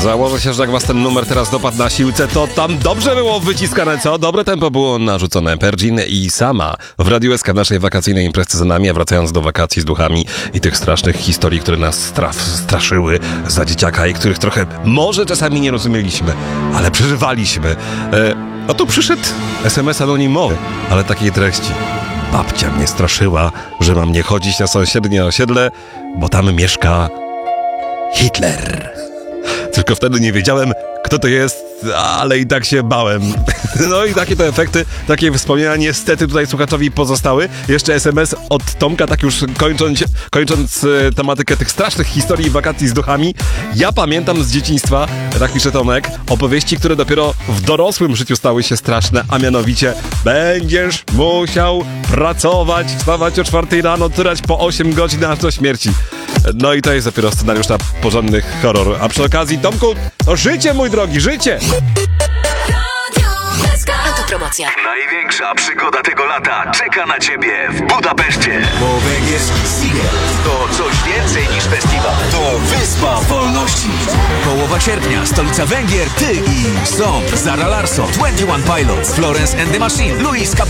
Założę się, że jak was ten numer teraz dopadł na siłce, to tam dobrze było wyciskane, co? Dobre tempo było narzucone. Pergin i Sama w Radiu SK w naszej wakacyjnej imprezie za nami, a wracając do wakacji z duchami i tych strasznych historii, które nas straszyły za dzieciaka i których trochę może czasami nie rozumieliśmy, ale przeżywaliśmy. A tu przyszedł SMS anonimowy, ale takiej treści. Babcia mnie straszyła, że mam nie chodzić na sąsiednie osiedle, bo tam mieszka Hitler. Tylko wtedy nie wiedziałem, kto to jest, ale i tak się bałem. No i takie to efekty, takie wspomnienia niestety tutaj słuchaczowi pozostały. Jeszcze SMS od Tomka, tak już kończąc tematykę tych strasznych historii wakacji z duchami. Ja pamiętam z dzieciństwa, tak pisze Tomek, opowieści, które dopiero w dorosłym życiu stały się straszne, a mianowicie będziesz musiał pracować, wstawać o 4 rano, tyrać po 8 godzin aż do śmierci. No i to jest dopiero scenariusz na porządny horror. A przy okazji, Tomku, to życie, mój drogi, życie! Autopromocja. Największa przygoda tego lata czeka na Ciebie w Budapeszcie. Bo Węgier Siegel To coś więcej niż festiwal. to wyspa wolności. Połowa sierpnia, stolica Węgier, ty i Song, Zara Larsson, 21 Pilots, Florence and the Machine, Luis Capaldi.